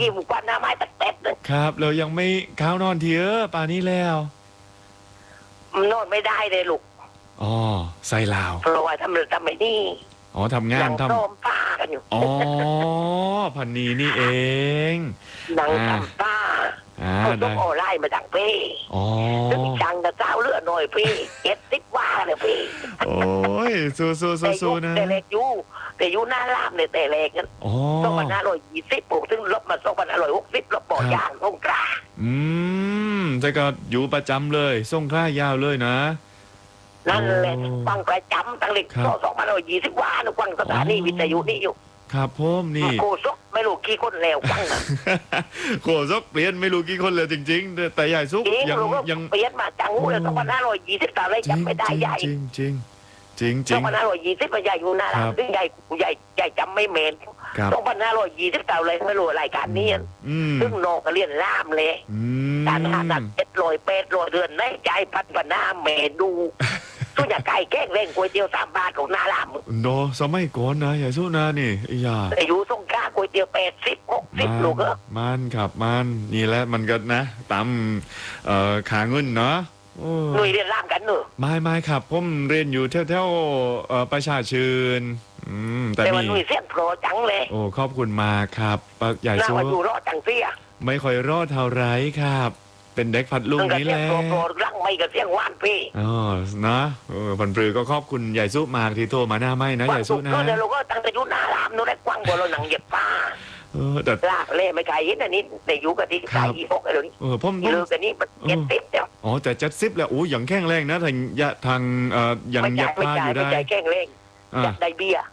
ยิ้มกว่าหน้าไม้ตะเต็บเลยครับเรายังไม่ข้าวนอนทีป่านนี้แล้วนอนไม่ได้เลยลูกอ๋อใส่ลาวเพราะว่าทำไม่นี่อ๋อทำงานทำซ้อมป้ากันอยู่อ๋อพันนี้นี่เองนั่งทำป้าเขาต้องโอไล่มาจากพี่ซึ่งจังจะเจ้าเลือดหน่อยพี่70 ว่าเลยพี่โอ้ยสู้นะแต่เล็กอยู่หน้าลาบเนี่ยแต่เล็กกัน2,520ปลูกซึ่งลบมา2,560ลบบ่อยางสงขลาแต่ก็อยู่ประจำเลยสงขลายาวเลยนะนั่นแหละฟังประจำตั้งเล็ก2,520 ว่านะฟังสถานีวิทยุนี่อยู่ครับผมนี่โคศกไม่รู้กี่คนแล้วฟังนะโคศกเปลี่ยนไม่รู้กี่คนเลยจริงๆแต่ใหญ่สุกยังเปลี่ยนมาจังหูเลย2,520แต่อะไรจำไม่ได้ใหญ่จริง 2,520มันใหญ่อยู่นะซึ่งใหญ่จำไม่เมน2,520แต่อะไรไม่รู้รายการนี้ซึ่งโนกเรียนล่ามเลยการหาตัด800เดือนในใจพัฒนาเมดูตัวอย่างไก่แก้งเร่งก๋วยเตี๋ยว3 บาทของนาลามโนสมัยก่อนนะใหญ่สุนานี่แต่อยู่สงขลาก๋วยเตี๋ยว80-60ลูกมันครับมันนี่แหละมันก็นะตามขาเงินเนาะหน่วยเรียนล่ามกันเนอะไม่ครับผมเรียนอยู่แถวประชาชื่นแต่ว่าหน่วยเสียงโปรจังเลยโอ้ขอบคุณมากครับใหญ่สุอยู่รอดจังเสียไม่ค่อยรอดเท่าไรครับเป็นเด็กพัดลุงนี่แหละโปรรังไม่กับเสียงหวานพี่นะพันปรือก็ขอบคุณใหญ่สุมากที่โทรมาหน้าไม่นะใหญ่สุนะก็เดี๋ยวเราก็ตั้งแต่ยุนาลามนู้นได้กว้างบัวเราหนังเหยียบป้าแต่ลากเล่ไม่ไกลเห็นอันนี้ในยุกับที่ไกลอีกอะไรนี่ผมเลือกกันนี้70แล้วอ๋อแต่70แล้วโอ้อย่างแข็งแรงนะทางยังเหยียบป้าอยู่ได้ไม่ใจแข็งแรงอยากได้เบียร์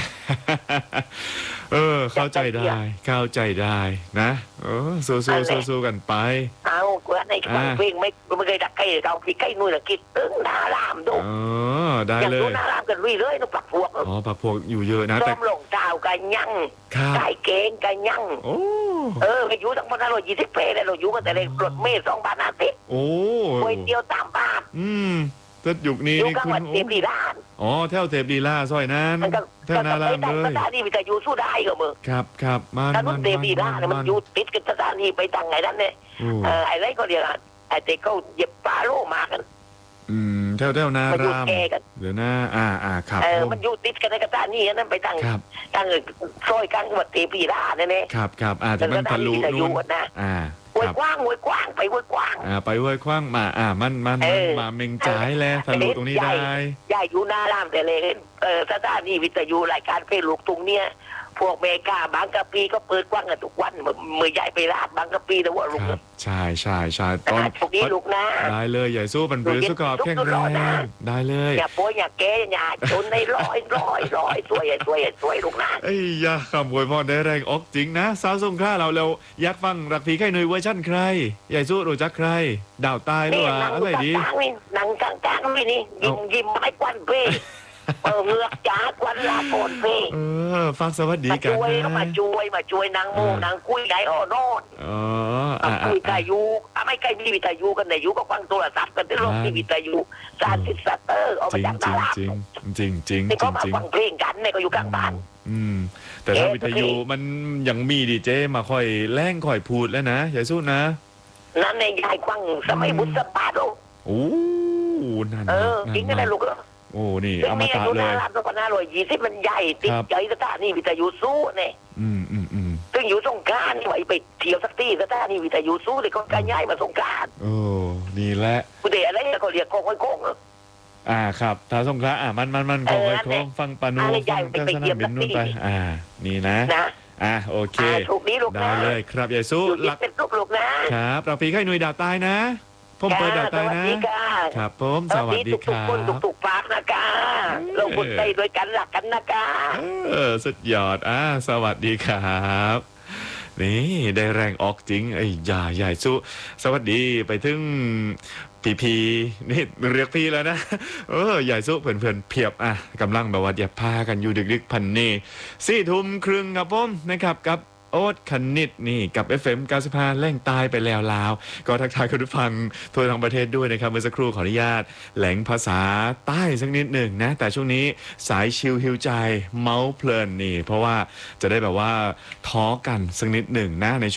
เข้าใจได้นะสู้กันไปเอาเพื่อนในฟังเพลงไม่เคยดักใกล้เราพี่ใกล้นู่นกิดตึ้งนาลามดูได้เลยอย่างนาลามกันวิ่งเลยนุปักพวกปักพวกอยู่เยอะนะแต่ลงเจ้ากันยั่งไก่เก่งกันยั่งไปอยู่ทั้ง2,520 ปีเลยเราอยู่กันแต่เลยรถเมล์2,500ก๋วยเตี๋ยว3 บาทแต่ยุคนี้นี่คุณเทพลีลาแถวเทพลีลาซอยนั้นแถวนาลามเลยสถานีวิทยุสู้ได้ก็มึงครับมันเทพลีลามันอยู่ติดกันสถานีไปทางไหนนั่นเนี่ยอะไรก็เรียกไอ้เด็กเขาเหยียบปลาโลมากันแถวนารามเดี๋ยวนะครับมันอยู่ติดกันในกระตานี่นั่นไปทางซอยกลางวัดเทพลีลาเนี่ยครับอาจจะมันทะลุนู่นนะห้วยกว้างไปห้วยกว้างไปห้วยกว้างมามันมาเมงจ่ายแล้วทะลุตรงนี้ได้ใหญ่อยู่หน้ารามแต่เลยสถานีวิทยุรายการเพลงลูกทุ่งเนี่ยพวกเมกาบางกะปีก็เปิดกว้างกันทุกวันมือใหญ่ไปลาดบางกะปีแล้วว่าลูกใช่ตอนนี้ลูกนะได้เลยใหญ่สู้มันปรือสู้กอบแข็งแรงได้เลยอย่าป่วยอย่าแก่อย่าจนในร้อยสวยลูกนะคำอวยพรได้แรงออกจริงนะสาวสงขลาเราอยากฟังรักผีไข่หนุ่ยเวอร์ชั่นใครใหญ่สู้รู้จักใครดาวตายหรือว่าอะไรดีหนังกลางๆนี่ยิ้มไม้ควันเป้เงือกจากวันลาโกนเป้ฟังสวัสดีกันนะมาช่วยนางโมนางคุยไก่โนดคุยไก่ยูไม่ไก่มีวิทยุกันในยุก็ฟังโทรศัพท์กันที่โลกที่วิทยุซาติสเตอร์เอาไปจากตลาดจริงนี่ก็มาฟังเพลงกันเนี่ยก็อยู่กลางบ้านแต่ถ้าวิทยุมันยังมีดีเจมาค่อยแล่งค่อยพูดแล้วนะอย่าสู้นะนั่นในยายฟังสมัยบุษบาโลนั่นจริงก็ได้ลูกนี่อมตะเลย 2,520มันใหญ่ติดใจสถานีวิทยุสู้เนี่ยซึ่งอยู่สงขลานี่ไหวไปเที่ยวสักที่สถานีวิทยุสู้เลยก็การย้ายมาสงขลานี่แหละคุณเดชอะไรเขาเรียกโค้งครับถ้าสงขลามันโค้งฟังปานูฟังสนามบินนู่นไปนี่นะโอเคได้เลยครับยายสู้หลักเป็นลูกนะครับเราพีไข่หนุ่ยดาวตายนะผมเปิดดาวตายนะครับผมสวัสดีครับทุกฝากนะกาเราคนใจด้วยกันหลักกันนะกาสุดยอดสวัสดีครับนี่ได้แรงออกจริงใหญ่สู้สวัสดีไปถึงพีนี่เรียกพี่แล้วนะใหญ่สู้เพื่อนเพียบกำลังแบบว่าอย่าพากันอยู่ดึกๆพันนี่4 ทุ่มครึ่งครับผมนะครับกับโอ๊ตคณิตนี่กับ FM 95แหล่งตายไปแล้วลาวก็ทักทายคุณผู้ฟังทั่วทั้งประเทศด้วยนะครับเมื่อสักครู่ขออนุญาตแหล่งภาษาใต้สักนิดหนึ่งนะแต่ช่วงนี้สายชิลฮิวใจเมาส์เพลินนี่เพราะว่าจะได้แบบว่าท้อกันสักนิดหนึ่งนะในช่วง